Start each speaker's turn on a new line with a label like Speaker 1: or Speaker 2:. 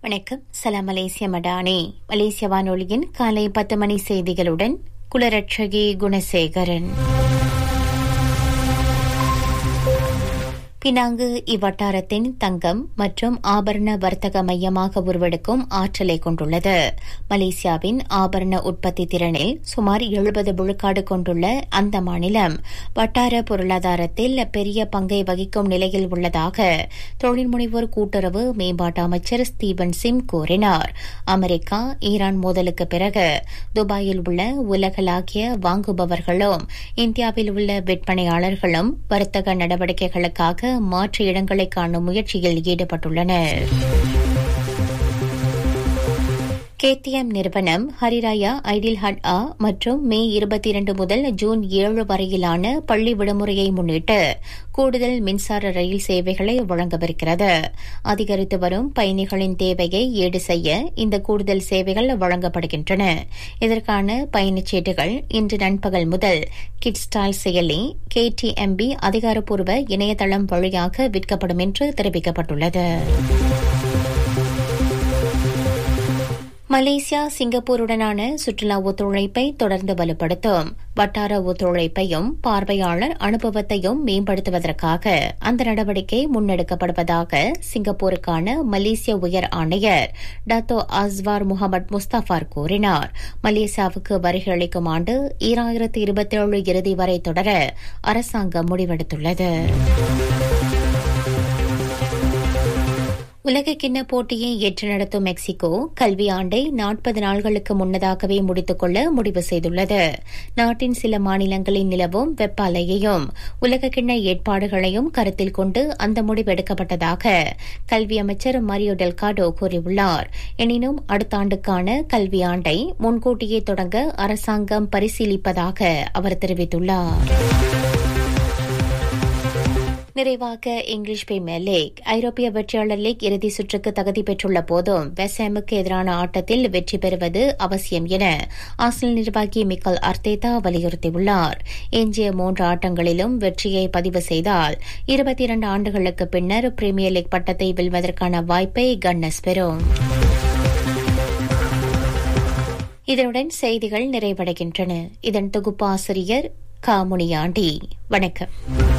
Speaker 1: வணக்கம். சலாம் மலேசிய மடானி. மலேசிய வானொலியின் காலை 10 மணி செய்திகளுடன் குலரட்சகி குணசேகரன். பினாங்கு இவ்வட்டாரத்தின் தங்கம் மற்றும் ஆபரண வர்த்தக மையமாக உருவெடுக்கும் ஆற்றலை கொண்டுள்ளது. மலேசியாவின் ஆபரண உற்பத்தி திறனில் சுமார் 70 விழுக்காடு கொண்டுள்ள அந்த மாநிலம் வட்டார பொருளாதாரத்தில் பெரிய பங்கை வகிக்கும் நிலையில் உள்ளதாக தொழில் முனைவோர் கூட்டுறவு மேம்பாட்டு அமைச்சர் ஸ்டீபன் சிம் கூறினார். அமெரிக்கா ஈரான் மோதலுக்கு பிறகு துபாயில் உள்ள உலகளாகிய வாங்குபவர்களும் இந்தியாவில் உள்ள விற்பனையாளர்களும் வர்த்தக நடவடிக்கைகளுக்காக மாற்று இடங்களை காணும் முயற்சியில் ஈடுபட்டுள்ளனர். கேடிஎம் நிறுவனம் ஹரிராயா ஐடில் ஹட் ஆ மற்றும் மே 22 முதல் ஜூன் 7 வரையிலான பள்ளி விடுமுறையை முன்னிட்டு கூடுதல் மின்சார ரயில் சேவைகளை வழங்கவிருக்கிறது. அதிகரித்து வரும் பயணிகளின் தேவையை ஈடு செய்ய இந்த கூடுதல் சேவைகள் வழங்கப்படுகின்றன. இதற்கான பயணச்சீட்டுகள் இன்று நண்பகல் முதல் கிட்ஸ்டால் செயலி KTMB அதிகாரப்பூர்வ இணையதளம் வழியாக விற்கப்படும் என்று தெரிவிக்கப்பட்டுள்ளது. மலேசியா சிங்கப்பூருடனான சுற்றுலா ஒத்துழைப்பை தொடர்ந்து வலுப்படுத்தும். வட்டார ஒத்துழைப்பையும் பார்வையாளர் அனுபவத்தையும் மேம்படுத்துவதற்காக அந்த நடவடிக்கை முன்னெடுக்கப்படுவதாக சிங்கப்பூருக்கான மலேசிய உயர் ஆணையர் டத்தோ அஸ்வார் முகமது முஸ்தபார் கூறினார். மலேசியாவுக்கு வருகை அளிக்கும் ஆண்டு 2027 இறுதி வரை தொடர அரசாங்கம் முடிவெடுத்துள்ளது. உலகக்கிண்ண போட்டியை ஏற்று நடத்தும் மெக்சிகோ கல்வி ஆண்டை 40 நாள்களுக்கு முன்னதாகவே முடித்துக் கொள்ள முடிவு செய்துள்ளது. நாட்டின் சில மாநிலங்களில் நிலவும் வெப்ப அலையையும் உலகக்கிண்ண ஏற்பாடுகளையும் கருத்தில் கொண்டு அந்த முடிவு எடுக்கப்பட்டதாக கல்வி அமைச்சர் மரியோ டெல்காடோ கூறியுள்ளார். எனினும் அடுத்த ஆண்டுக்கான கல்வி ஆண்டை முன்கூட்டியே தொடங்க அரசாங்கம் பரிசீலிப்பதாக அவர் தெரிவித்துள்ளார். நிறைவாக இங்கிலீஷ் பிரீமியர் லீக். ஐரோப்பிய வெற்றியாளர் லீக் இறுதி சுற்றுக்கு தகுதி பெற்றுள்ள போதும் வெஸ்ட்ஹாமுக்கு எதிரான ஆட்டத்தில் வெற்றி பெறுவது அவசியம் என ஆர்சனல் நிர்வாகி மிக்கல் அர்டேட்டா வலியுறுத்தியுள்ளார். எஞ்சிய 3 ஆட்டங்களிலும் வெற்றியை பதிவு செய்தால் 22 ஆண்டுகளுக்கு பின்னர் பிரீமியர் லீக் பட்டத்தை வெல்வதற்கான வாய்ப்பை கன்னர்ஸ் பெறும். இதனுடன் செய்திகள் நிறைவடைகின்றன. இதன் தொகுப்பாசிரியர் காமுனியாண்டி. வணக்கம்.